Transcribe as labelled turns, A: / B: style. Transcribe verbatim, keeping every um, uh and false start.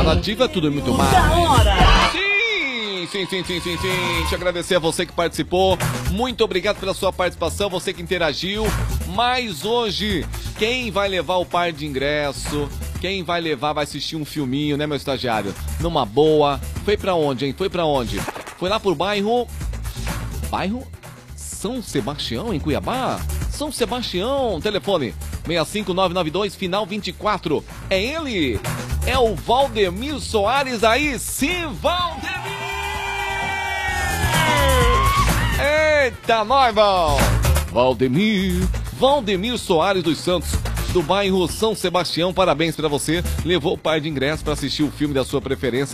A: alternativa, tudo e muito mais.
B: Da hora!
A: Sim, sim, sim, sim, sim, sim. Te agradecer a você que participou. Muito obrigado pela sua participação, você que interagiu. Mas hoje, quem vai levar o par de ingresso? Quem vai levar, vai assistir um filminho, né, meu estagiário? Numa boa. Foi pra onde, hein? Foi pra onde? Foi lá pro bairro... Bairro São Sebastião, em Cuiabá? São Sebastião, telefone seis cinco nove nove dois, final vinte e quatro. É ele, é o Valdemir Soares aí, sim, Valdemir! Eita, nós, Val! Valdemir, Valdemir Soares dos Santos, do bairro São Sebastião, parabéns pra você, levou o par de ingressos pra assistir o filme da sua preferência.